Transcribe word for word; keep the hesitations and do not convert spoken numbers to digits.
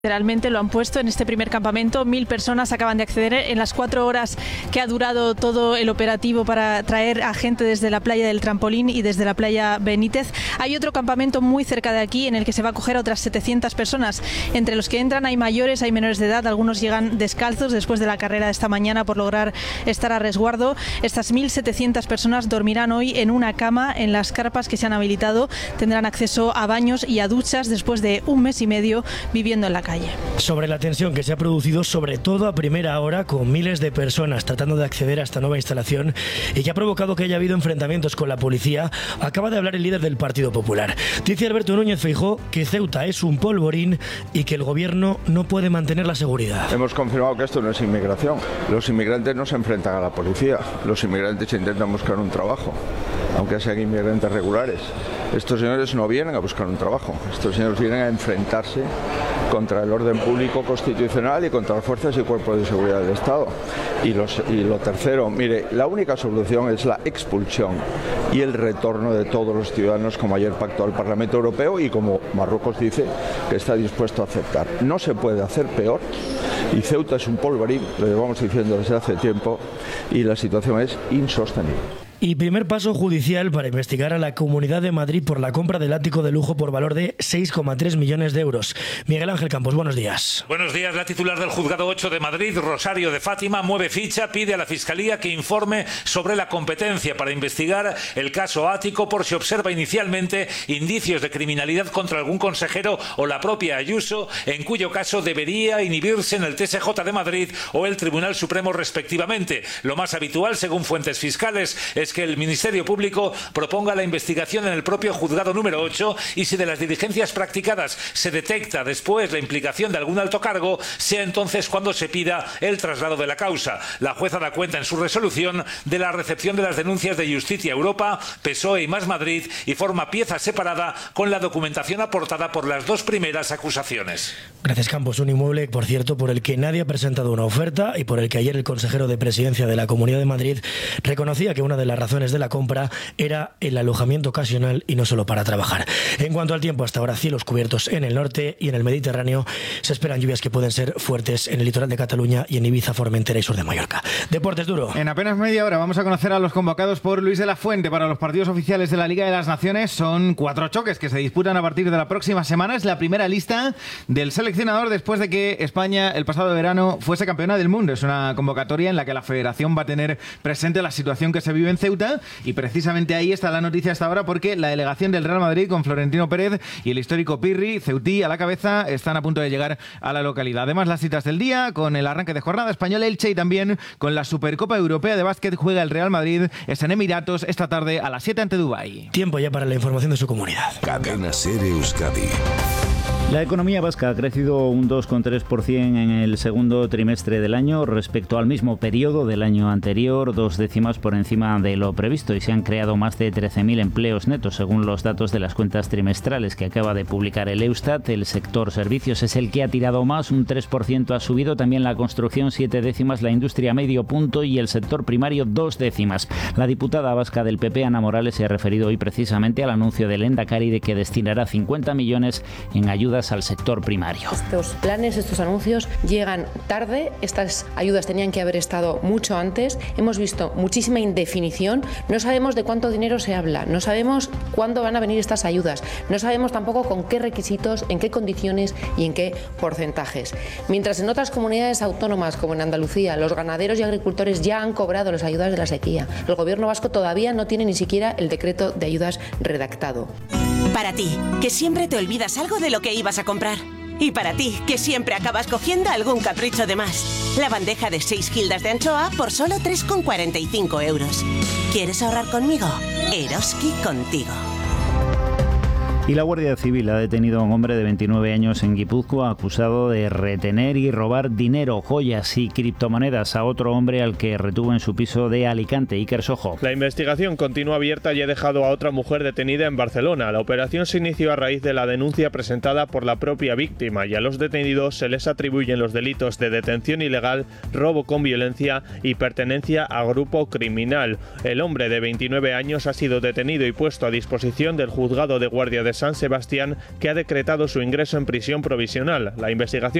Literalmente lo han puesto en este primer campamento. Mil personas acaban de acceder en las cuatro horas que ha durado todo el operativo para traer a gente desde la playa del Trampolín y desde la playa Benítez. Hay otro campamento muy cerca de aquí en el que se va a acoger a otras setecientas personas. Entre los que entran hay mayores, hay menores de edad. Algunos llegan descalzos después de la carrera de esta mañana por lograr estar a resguardo. Estas mil setecientas personas dormirán hoy en una cama en las carpas que se han habilitado. Tendrán acceso a baños y a duchas después de un mes y medio viviendo en la calle. Sobre la tensión que se ha producido sobre todo a primera hora con miles de personas tratando de acceder a esta nueva instalación y que ha provocado que haya habido enfrentamientos con la policía, acaba de hablar el líder del Partido Popular. Dice Alberto Núñez Feijóo que Ceuta es un polvorín y que el gobierno no puede mantener la seguridad. Hemos confirmado que esto no es inmigración. Los inmigrantes no se enfrentan a la policía. Los inmigrantes intentan buscar un trabajo, aunque sean inmigrantes regulares. Estos señores no vienen a buscar un trabajo. Estos señores vienen a enfrentarse contra el orden público constitucional y contra las fuerzas y cuerpos de seguridad del Estado. Y, los, y lo tercero, mire, la única solución es la expulsión y el retorno de todos los ciudadanos, como ayer pactó el Parlamento Europeo y como Marruecos dice que está dispuesto a aceptar. No se puede hacer peor y Ceuta es un polvorín, lo llevamos diciendo desde hace tiempo, y la situación es insostenible. Y primer paso judicial para investigar a la Comunidad de Madrid por la compra del ático de lujo por valor de seis coma tres millones de euros. Miguel Ángel Campos, buenos días. Buenos días. La titular del Juzgado ocho de Madrid, Rosario de Fátima, mueve ficha, pide a la Fiscalía que informe sobre la competencia para investigar el caso ático por si observa inicialmente indicios de criminalidad contra algún consejero o la propia Ayuso, en cuyo caso debería inhibirse en el T S J de Madrid o el Tribunal Supremo respectivamente. Lo más habitual, según fuentes fiscales, es que el Ministerio Público proponga la investigación en el propio juzgado número ocho y si de las diligencias practicadas se detecta después la implicación de algún alto cargo, sea entonces cuando se pida el traslado de la causa. La jueza da cuenta en su resolución de la recepción de las denuncias de Justicia Europa, P S O E y Más Madrid y forma pieza separada con la documentación aportada por las dos primeras acusaciones. Gracias, Campos. Un inmueble, por cierto, por el que nadie ha presentado una oferta y por el que ayer el consejero de Presidencia de la Comunidad de Madrid reconocía que una de las razones de la compra era el alojamiento ocasional y no solo para trabajar. En cuanto al tiempo, hasta ahora cielos cubiertos en el norte y en el Mediterráneo. Se esperan lluvias que pueden ser fuertes en el litoral de Cataluña y en Ibiza, Formentera y sur de Mallorca. Deportes, Duro. En apenas media hora vamos a conocer a los convocados por Luis de la Fuente para los partidos oficiales de la Liga de las Naciones. Son cuatro choques que se disputan a partir de la próxima semana. Es la primera lista del seleccionador después de que España el pasado verano fuese campeona del mundo. Es una convocatoria en la que la Federación va a tener presente la situación que se vive en Ceuta. Y precisamente ahí está la noticia hasta ahora porque la delegación del Real Madrid con Florentino Pérez y el histórico Pirri, ceutí a la cabeza, están a punto de llegar a la localidad. Además, las citas del día con el arranque de jornada española Elche y también con la Supercopa Europea de Básquet juega el Real Madrid. Es en Emiratos esta tarde a las siete ante Dubái. Tiempo ya para la información de su comunidad. Cadena SER Euskadi. La economía vasca ha crecido un dos coma tres por ciento en el segundo trimestre del año respecto al mismo periodo del año anterior, dos décimas por encima de lo previsto, y se han creado más de trece mil empleos netos según los datos de las cuentas trimestrales que acaba de publicar el Eustat. El sector servicios es el que ha tirado más, un tres por ciento ha subido, también la construcción siete décimas, la industria medio punto y el sector primario dos décimas. La diputada vasca del P P, Ana Morales, se ha referido hoy precisamente al anuncio del Endacari de que destinará cincuenta millones en ayudas al sector primario. Estos planes, estos anuncios llegan tarde, estas ayudas tenían que haber estado mucho antes, hemos visto muchísima indefinición, no sabemos de cuánto dinero se habla, no sabemos cuándo van a venir estas ayudas, no sabemos tampoco con qué requisitos, en qué condiciones y en qué porcentajes. Mientras en otras comunidades autónomas como en Andalucía, los ganaderos y agricultores ya han cobrado las ayudas de la sequía, el gobierno vasco todavía no tiene ni siquiera el decreto de ayudas redactado. Para ti, que siempre te olvidas algo de lo que ibas a comprar. Y para ti, que siempre acabas cogiendo algún capricho de más. La bandeja de seis gildas de anchoa por solo tres con cuarenta y cinco euros. ¿Quieres ahorrar conmigo? Eroski contigo. Y la Guardia Civil ha detenido a un hombre de veintinueve años en Guipúzcoa acusado de retener y robar dinero, joyas y criptomonedas a otro hombre al que retuvo en su piso de Alicante. Iker Sojo. La investigación continúa abierta y ha dejado a otra mujer detenida en Barcelona. La operación se inició a raíz de la denuncia presentada por la propia víctima y a los detenidos se les atribuyen los delitos de detención ilegal, robo con violencia y pertenencia a grupo criminal. El hombre de veintinueve años ha sido detenido y puesto a disposición del juzgado de guardia de San Sebastián, que ha decretado su ingreso en prisión provisional. La investigación